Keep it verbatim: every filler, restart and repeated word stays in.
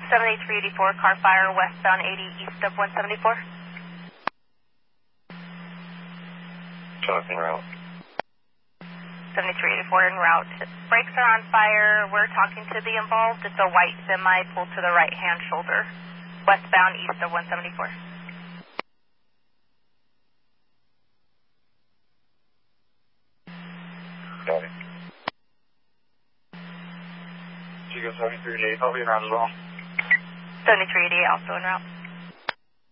seventy-three eighty-four, car fire, westbound eighty, east of one seventy-four. Talking route. seventy-three eighty-four en route. Brakes are on fire. We're talking to the involved. It's a white semi pulled to the right-hand shoulder. Westbound east of one seventy-four. Got it. Chico seventy-three eighty-eight, I'll be around as well. seventy-three eighty-eight also en route.